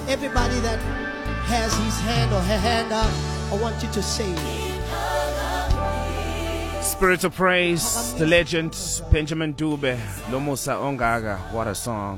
Everybody that has his hand or her hand up, I want you to say, Spirit of Praise, the legend, Benjamin Dube, Lomosa Ongaga. What a song.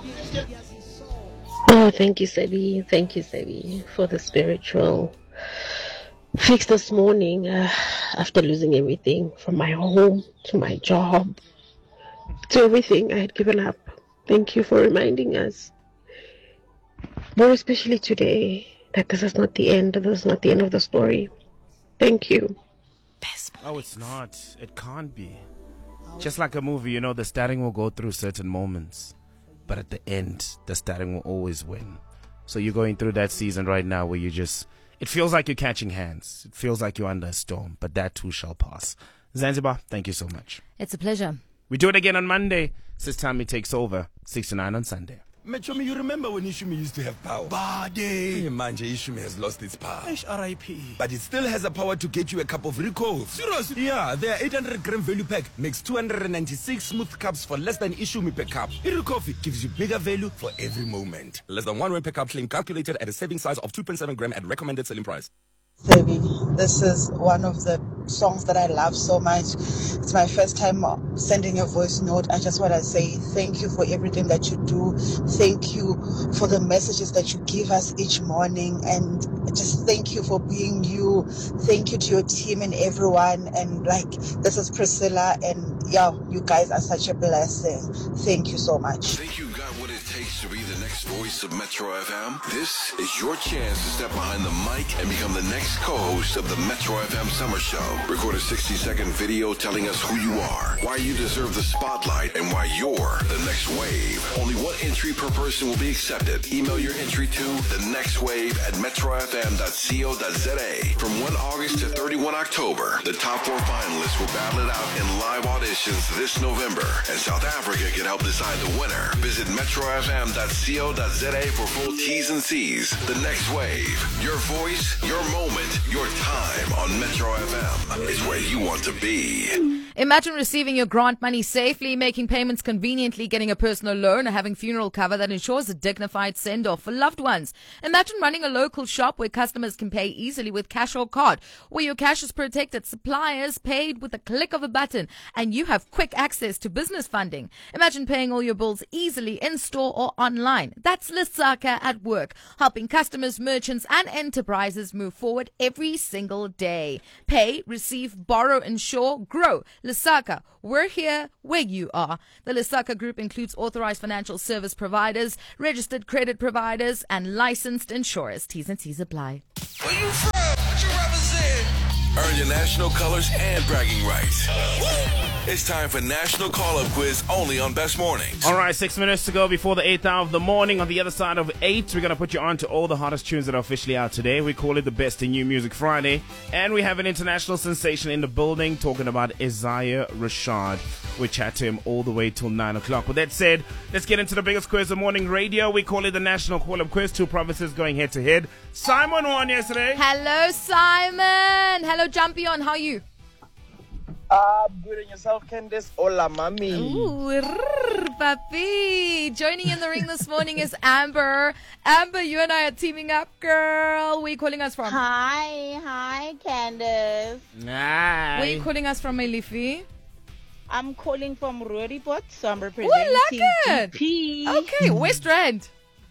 Oh, thank you, Sebi, for the spiritual fix this morning after losing everything from my home to my job to everything I had given up. Thank you for reminding us, more especially today, that this is not the end. This is not the end of the story. Thank you. Oh, it's not. It can't be. Just like a movie, you know, the starting will go through certain moments, but at the end, the starting will always win. So you're going through that season right now where it feels like you're catching hands. It feels like you're under a storm, but that too shall pass. Zanzibar, thank you so much. It's a pleasure. We do it again on Monday. Sis Tammy takes over, 6 to 9 on Sunday. Metromi, you remember when Ishumi used to have power? Bade! Manje, Ishumi has lost its power. HRIP. But it still has the power to get you a cup of Ricola. Seriously? Yeah, their 800-gram value pack makes 296 smooth cups for less than Ishumi per cup. Iri Coffee gives you bigger value for every moment. Less than 1 rand per cup, claim calculated at a serving size of 2.7 gram at recommended selling price. Baby, this is one of the songs that I love so much. It's my first time sending a voice note. I just want to say thank you for everything that you do. Thank you for the messages that you give us each morning. And just thank you for being you. Thank you to your team and everyone. And this is Priscilla. And yeah, you guys are such a blessing. Thank you so much. Think you got what it takes to be the next voice of Metro FM? This is your chance to step behind the mic and become the next co-host of the Metro FM Summer Show. Record a 60-second video telling us who you are, why you deserve the spotlight, and why you're the next wave. Only one entry per person will be accepted. Email your entry to thenextwave@metrofm.co.za. From 1 August to 31 October, the top 4 finalists will battle it out in live auditions this November, and South Africa can help decide the winner. Visit metrofm.co.za for full T's and C's. The Next Wave. Your voice, your moment, your time on Metro FM is where you want to be. Imagine receiving your grant money safely, making payments conveniently, getting a personal loan, or having funeral cover that ensures a dignified send-off for loved ones. Imagine running a local shop where customers can pay easily with cash or card, where your cash is protected, suppliers paid with a click of a button, and you have quick access to business funding. Imagine paying all your bills easily in-store or online. That's Lesaka at work, helping customers, merchants, and enterprises move forward every single day. Pay, receive, borrow, insure, grow. Lesaka, we're here where you are. The Lesaka Group includes authorized financial service providers, registered credit providers, and licensed insurers. T's and C's apply. Where you from? What you represent? Earn your national colors and bragging rights. It's time for National Call-Up Quiz only on Best Mornings. All right, 6 minutes to go before the 8th hour of the morning. On the other side of 8, we're going to put you on to all the hottest tunes that are officially out today. We call it the Best in New Music Friday. And we have an international sensation in the building talking about Isaiah Rashad. We chat to him all the way till 9 o'clock. With that said, let's get into the biggest quiz of morning radio. We call it the National Call-Up Quiz. 2 provinces going head-to-head. Simon won yesterday. Hello, Simon. Hello, Jumpion. How are you? Good, and yourself, Candice? Hola, mami. Ooh, papi. Joining in the ring this morning is Amber. Amber, you and I are teaming up, girl. Where are you calling us from? Hi, Candice. Hi. Where are you calling us from, Elifi? I'm calling from Roodepoort, so I'm representing GP. Okay, West Rand.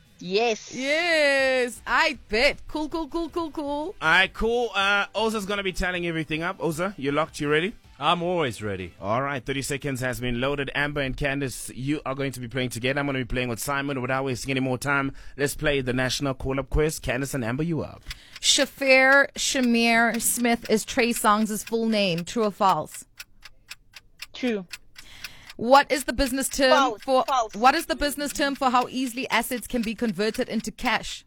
Yes. I bet. Cool. All right, cool. Oza's going to be tallying everything up. Oza, you locked? You ready? I'm always ready. All right, 30 seconds has been loaded. Amber and Candice, you are going to be playing together. I'm going to be playing with Simon. Without wasting any more time, let's play the National Call-Up Quiz. Candice and Amber, you up. Shafir Shamir Smith is Trey Songz' full name. True or false? True. What is the business term False. What is the business term for how easily assets can be converted into cash?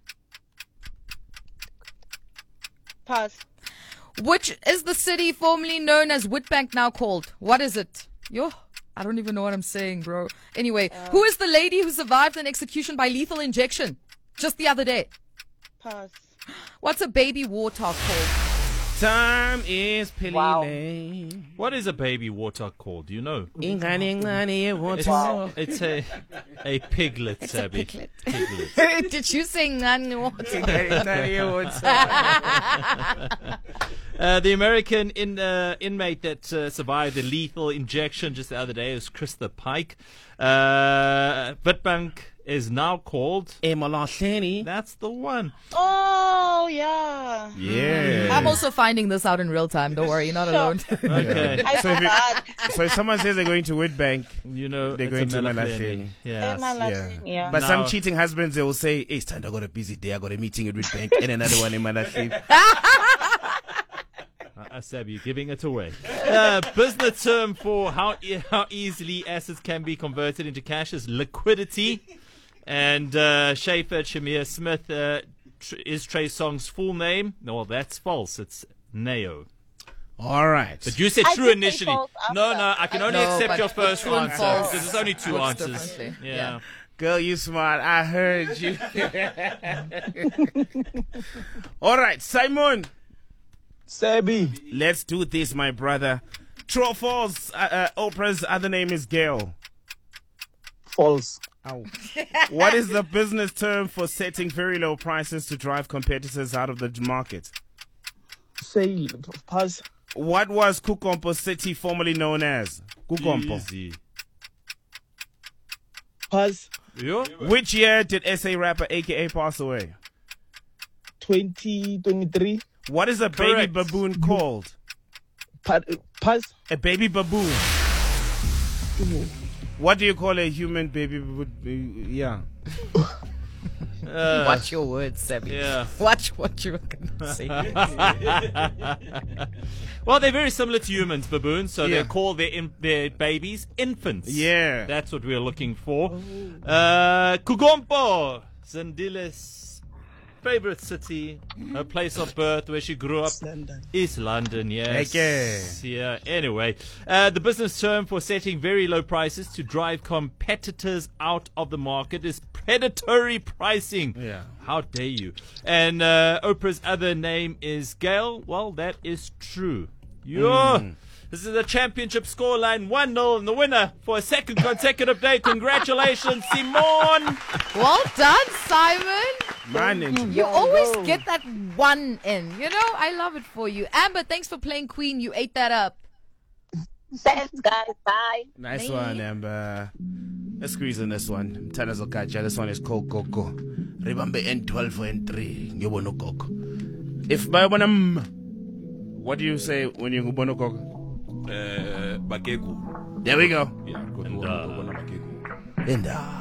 Pass. Which is the city formerly known as Witbank now called? What is it? I don't even know what I'm saying, bro. Anyway, who is the lady who survived an execution by lethal injection just the other day? Pass. What's a baby warthog called? Time is pilly. What is a baby warthog called? Do you know? It's a piglet, It's Sabby. a piglet. Did you say nani water? The American inmate that survived a lethal injection just the other day was Krista Pike. Witbank is now called Emalahleni. That's the one. Oh, yeah. Yeah. I'm also finding this out in real time. Don't worry, you're not alone. Okay. So if someone says they're going to Witbank, You know, they're it's going a to Malahleni. Malahleni. Yes. Yeah. But some Now- cheating husbands, they will say, hey, Stand, I got a busy day. I got a meeting at Witbank and another one in Malahleni. Sabby, you're giving it away. Business term for how easily assets can be converted into cash is liquidity. And Schaefer Shamir Smith is Trey Songz's full name. No, well, that's false. It's Neo. All right. But you said I true did say initially. false No, after. I can only No, accept but your first true and answer false because there's only two works answers. differently. Yeah. Yeah. Girl, you smart. I heard you. All right, Simon. Sabby. Let's do this, my brother. True or false? Oprah's other name is Gail. False. Ow. What is the business term for setting very low prices to drive competitors out of the market? Say, pass. What was Kukompo City formerly known as? Kukompo. Easy. Pass. Yeah. Which year did SA rapper AKA pass away? 2023. What is a baby Correct. baboon called? Pass. A baby baboon. What do you call a human baby baboon? Yeah. Watch your words, Sabby. Yeah. Watch what you're going to say. Well, they're very similar to humans, baboons, so Yeah. they call their babies infants. Yeah. That's what we're looking for. Kugompo, Zindile's favorite city, her place of birth where she grew up, London. is London, yes. Okay. Yeah, anyway. The business term for setting very low prices to drive competitors out of the market is predatory pricing. Yeah. How dare you? And Oprah's other name is Gail. Well, that is true. This is a championship scoreline 1-0, and the winner for a second consecutive day. Congratulations, Simone. Well done, Simon. Man, You always get that one in. You know, I love it for you. Amber, thanks for playing Queen. You ate that up. Thanks, guys. Bye. nice one, Amber. Let's squeeze in this one. Tanas Okacha. This one is Coco. Ribambe N12 for N3. Nyobono Coco. If Babanam, what do you say when you Bono Coco? Bakegu. There we go. Yeah, And, And